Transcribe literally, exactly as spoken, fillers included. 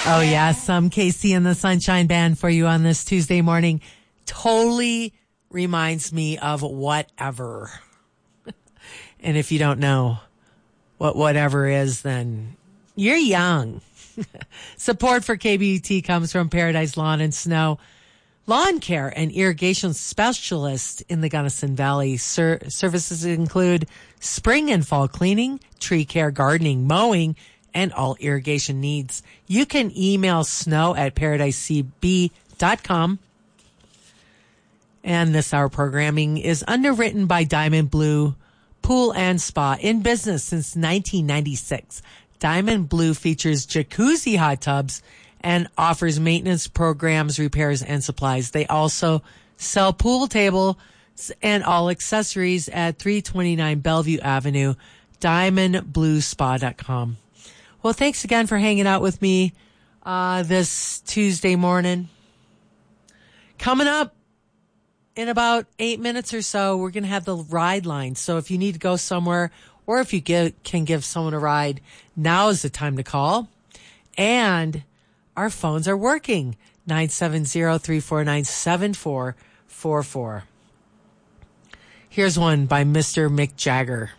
Oh, yeah, some K C and the Sunshine Band for you on this Tuesday morning. Totally reminds me of Whatever. And if you don't know what whatever is, then you're young. Support for K B U T comes from Paradise Lawn and Snow, lawn care and irrigation specialist in the Gunnison Valley. Ser- services include spring and fall cleaning, tree care, gardening, mowing, and all irrigation needs. You can email snow at paradise c b dot com. And this hour programming is underwritten by Diamond Blue Pool and Spa, in business since nineteen ninety-six. Diamond Blue features jacuzzi hot tubs and offers maintenance programs, repairs, and supplies. They also sell pool tables and all accessories at three twenty-nine Bellevue Avenue, diamond blue spa dot com. Well, thanks again for hanging out with me uh, this Tuesday morning. Coming up in about eight minutes or so, we're going to have the ride line. So if you need to go somewhere or if you give, can give someone a ride, now is the time to call. And our phones are working. nine seven zero, three four nine, seven four four four. Here's one by Mister Mick Jagger.